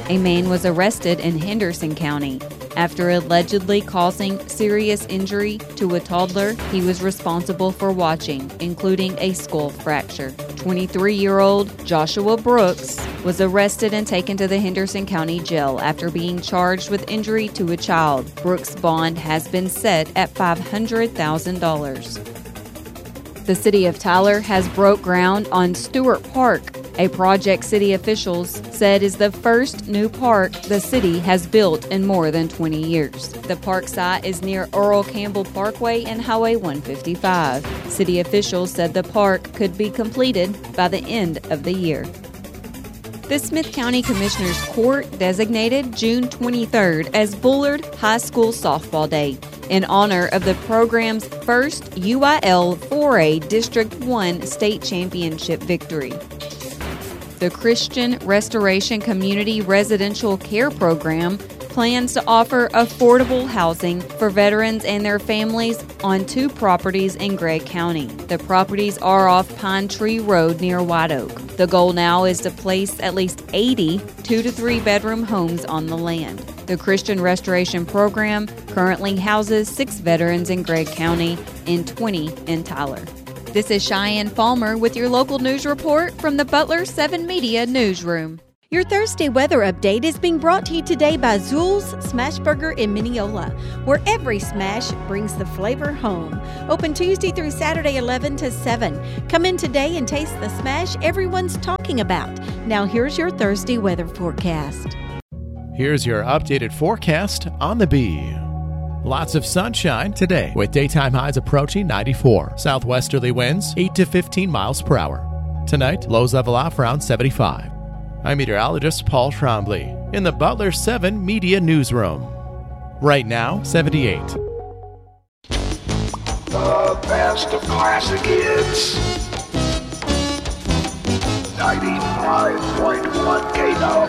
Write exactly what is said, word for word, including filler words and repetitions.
A man was arrested in Henderson County after allegedly causing serious injury to a toddler he was responsible for watching, including a skull fracture. twenty-three-year-old Joshua Brooks was arrested and taken to the Henderson County Jail after being charged with injury to a child. Brooks' bond has been set at five hundred thousand dollars. The city of Tyler has broke ground on Stewart Park, a project city officials said is the first new park the city has built in more than twenty years. The park site is near Earl Campbell Parkway and Highway one fifty-five. City officials said the park could be completed by the end of the year. The Smith County Commissioners Court designated June twenty-third as Bullard High School Softball Day in honor of the program's first U I L four A District one state championship victory. The Christian Restoration Community Residential Care Program plans to offer affordable housing for veterans and their families on two properties in Gregg County. The properties are off Pine Tree Road near White Oak. The goal now is to place at least eighty two to three bedroom homes on the land. The Christian Restoration Program currently houses six veterans in Gregg County and twenty in Tyler. This is Cheyenne Falmer with your local news report from the Butler seven Media Newsroom. Your Thursday weather update is being brought to you today by Zool's Smash Burger in Mineola, where every smash brings the flavor home. Open Tuesday through Saturday, eleven to seven. Come in today and taste the smash everyone's talking about. Now here's your Thursday weather forecast. Here's your updated forecast on the Bee. Lots of sunshine today with daytime highs approaching ninety-four. Southwesterly winds eight to fifteen miles per hour. Tonight, lows level off around seventy-five. I'm meteorologist Paul Trombley in the Butler seven Media Newsroom. Right now, seventy-eight. The best of classic hits. ninety-five point one K N O.